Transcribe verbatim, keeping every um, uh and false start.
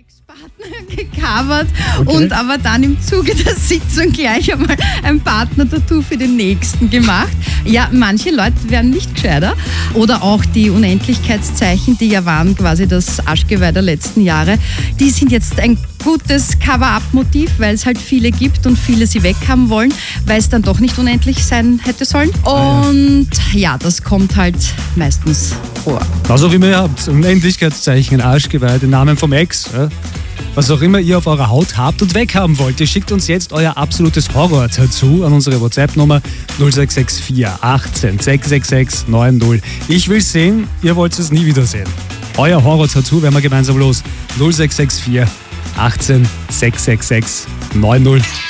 Ex-Partner gecovert okay. und aber dann im Zuge der Sitzung gleich einmal ein Partner-Tattoo für den nächsten gemacht. Ja, manche Leute werden nicht gescheiter. Oder auch die Unendlichkeitszeichen, die ja waren quasi das Arschgeweih der letzten Jahre, die sind jetzt ein gutes Cover-Up-Motiv, weil es halt viele gibt und viele sie weghaben wollen, weil es dann doch nicht unendlich sein hätte sollen. Und ja, das kommt halt meistens vor. Also wie man ja habt, Unendlichkeitszeichen, ein Arschgeweih, den Namen vom Ex, ja? Was auch immer ihr auf eurer Haut habt und weghaben wollt. Ihr schickt uns jetzt euer absolutes Horror-Tattoo an unsere WhatsApp-Nummer null sechs sechs vier achtzehn sechs sechs sechs neun null. Ich will sehen, ihr wollt es nie wiedersehen. Euer Horror-Tattoo werden wir gemeinsam los. null sechs sechs vier achtzehn sechs sechs sechs neun null.